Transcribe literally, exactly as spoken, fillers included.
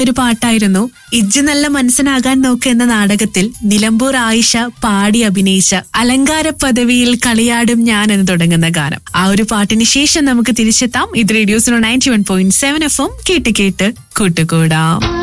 ഒരു പാട്ടായിരുന്നു ഇജ്ജ് നല്ല മനസ്സിനാകാൻ നോക്ക് എന്ന നാടകത്തിൽ നിലമ്പൂർ ആയിഷ പാടി അഭിനയിച്ച അലങ്കാര പദവിയിൽ കളിയാടും ഞാൻ എന്ന് തുടങ്ങുന്ന ഗാനം. ആ ഒരു പാട്ടിന് ശേഷം നമുക്ക് തിരിച്ചെത്താം. ഇത് റേഡിയോസിനോ ninety one point seven F M കേട്ട് കേട്ട് കൂട്ടുകൂടാം.